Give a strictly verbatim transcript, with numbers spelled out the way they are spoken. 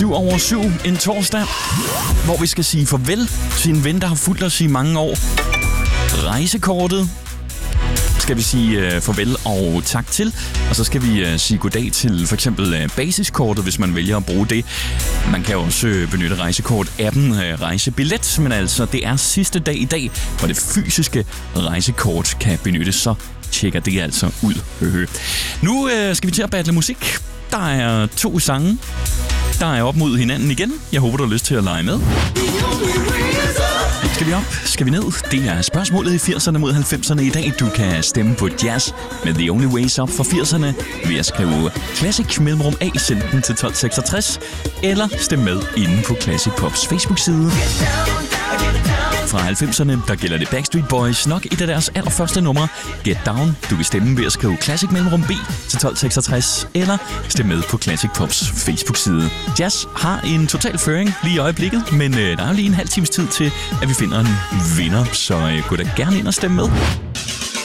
Syv over syv en torsdag, hvor vi skal sige farvel til en ven, der har fulgt os i mange år. Rejsekortet skal vi sige uh, farvel og tak til, og så skal vi uh, sige goddag til for eksempel uh, basiskortet, hvis man vælger at bruge det. Man kan også uh, benytte rejsekort-appen uh, Rejsebillet, men altså det er sidste dag i dag, hvor det fysiske rejsekort kan benyttes, så tjekker det altså ud. Nu uh, skal vi til at battle musik. Der er to sange, der er op mod hinanden igen. Jeg håber, du har lyst til at lege med. Skal vi op? Skal vi ned? Det er spørgsmålet i firserne mod halvfemserne i dag. Du kan stemme på jazz med The Only Ways Up for firserne ved at skrive Classic mellemrum A, send den til tolv seksogtres, eller stemme med inde på Classic Pops Facebook-side. Fra halvfemserne, der gælder det Backstreet Boys, nok et af deres allerførste numre, Get Down. Du kan stemme ved at skrive Classic mellemrum B til tolv seksogtres, eller stemme med på Classic Pops Facebook-side. Jazz har en total føring lige i øjeblikket, men øh, der er jo lige en halv times tid til, at vi finder en vinder, så øh, gå da gerne ind og stemme med.